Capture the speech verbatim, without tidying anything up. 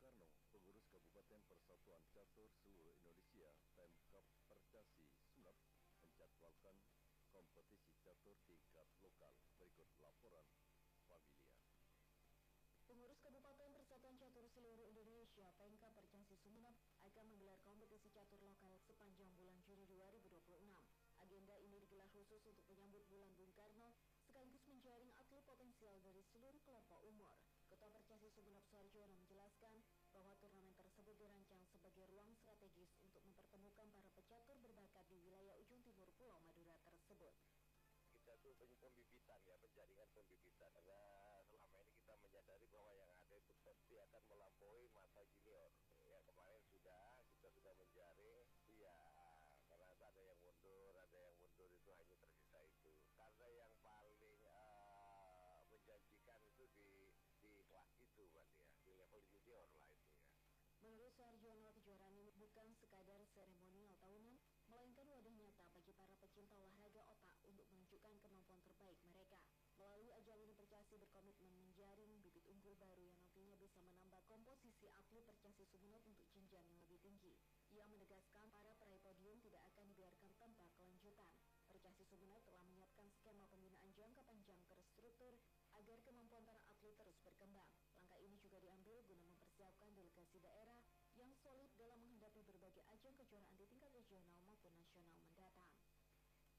Karno, pengurus Kabupaten Persatuan Catur seluruh Indonesia Pemkab Percasi Sumeneb menjadwalkan kompetisi catur tingkat lokal. Berikut laporan Familia. Pengurus Kabupaten Persatuan Catur seluruh Indonesia Pemkab Percasi Sumeneb akan menggelar kompetisi catur lokal sepanjang bulan Juni dua ribu dua puluh enam. Agenda ini digelar khusus untuk menyambut bulan Bung Karno, sekaligus menjaring atlet potensial dari seluruh kelompok umur. Ketua Percasi Sumeneb Suharjono menjelaskan bahwa turnamen tersebut dirancang sebagai ruang strategis untuk mempertemukan para pecatur berbakat di wilayah ujung timur Pulau Madura tersebut. Kita tuh pembibitan ya, penjaringan pembibitan. Karena selama ini kita menyadari bahwa yang ada itu pasti akan melampaui masa junior. Ya kemarin sudah, kita sudah menjaring, ya karena ada yang mundur, ada yang mundur itu hanya tersisa itu. Karena yang paling uh, menjanjikan itu di di kelas itu, berarti ya, di level junior lah itu ya. Menurut Suharjono, kejuaraan ini bukan sekadar seremonial tahunan, melainkan wadah nyata bagi para pecinta olahraga otak untuk menunjukkan kemampuan terbaik mereka. Melalui ajang ini Percasi berkomitmen menjaring bibit unggul baru yang nantinya bisa menambah komposisi atlet Percasi Sumeneb untuk jenjang yang lebih tinggi. Ia menegaskan para peraih podium tidak akan dibiarkan tanpa kelanjutan. Percasi Sumeneb telah menyiapkan skema pembinaan jangka panjang terstruktur agar kemampuan para atlet terus berkembang. Langkah ini juga diambil guna mempersiapkan delegasi daerah yang solid dalam menghadapi berbagai ajang kejuaraan di tingkat regional maupun nasional mendatang.